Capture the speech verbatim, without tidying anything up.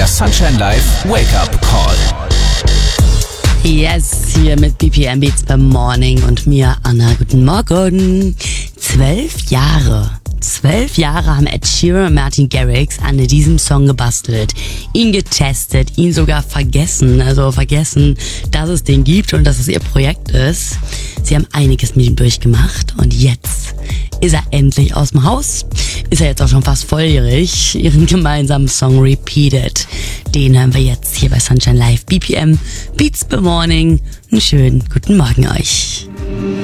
Der Sunshine Live Wake-up Call. Yes, hier mit B P M Beats beim Morning und mir, Anna. Guten Morgen. Zwölf Jahre. Zwölf Jahre haben Ed Sheeran und Martin Garrix an diesem Song gebastelt, ihn getestet, ihn sogar vergessen, also vergessen, dass es den gibt und dass es ihr Projekt ist. Sie haben einiges mit ihm durchgemacht und jetzt ist er endlich aus dem Haus. Ist er jetzt auch schon fast volljährig. Ihren gemeinsamen Song Repeated. Den hören wir jetzt hier bei Sunshine Live B P M Beats by Morning. Einen schönen guten Morgen euch.